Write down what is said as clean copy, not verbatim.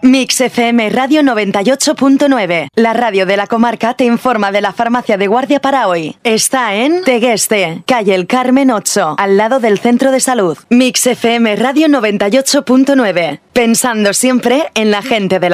Mix FM Radio 98.9. La radio de la comarca te informa de la farmacia de guardia para hoy. Está en Tegueste, calle El Carmen 8, al lado del centro de salud. Mix FM Radio 98.9. Pensando siempre en la gente de la